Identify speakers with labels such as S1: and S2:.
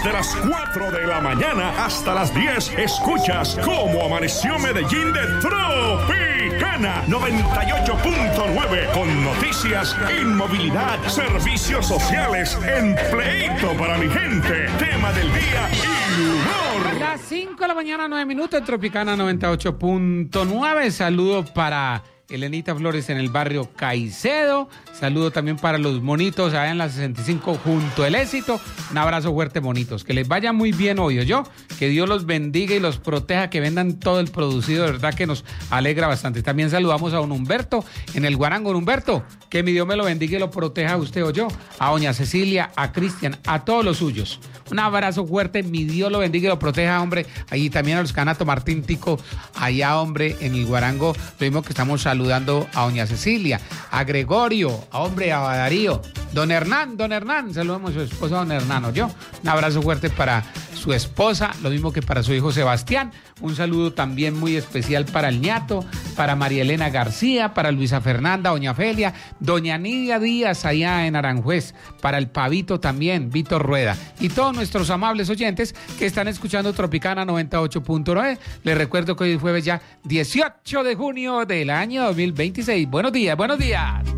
S1: Desde las 4 de la mañana hasta las 10 escuchas Cómo Amaneció Medellín de Tropicana 98.9 con noticias, inmovilidad, servicios sociales, empleito para mi gente, tema del día y humor.
S2: Las 5 de la mañana, 9 minutos, en Tropicana 98.9. Saludos para Elenita Flores en el barrio Caicedo. Saludo también para los monitos allá en la 65 junto al Éxito. Un abrazo fuerte, monitos. Que les vaya muy bien hoy, ¿oyó? Que Dios los bendiga y los proteja, que vendan todo el producido, de verdad que nos alegra bastante. También saludamos a don Humberto en el Guarango. Don Humberto, que mi Dios me lo bendiga y lo proteja a usted, ¿oyó? A doña Cecilia, a Cristian, a todos los suyos. Un abrazo fuerte, mi Dios lo bendiga y lo proteja, hombre. Ahí también a los canatos Martín Tico, allá, hombre, en el Guarango. Lo mismo que estamos saludando a doña Cecilia, a Gregorio, a hombre, a Darío, don Hernán, saludamos a su esposa, don Hernán, ¿oyó? Un abrazo fuerte para su esposa, lo mismo que para su hijo Sebastián. Un saludo también muy especial para el ñato, para María Elena García, para Luisa Fernanda, doña Felia, doña Nidia Díaz allá en Aranjuez, para el Pavito también, Víctor Rueda, y todos nuestros amables oyentes que están escuchando Tropicana 98.9. Les recuerdo que hoy es jueves ya 18 de junio del año 2026. Buenos días, buenos días.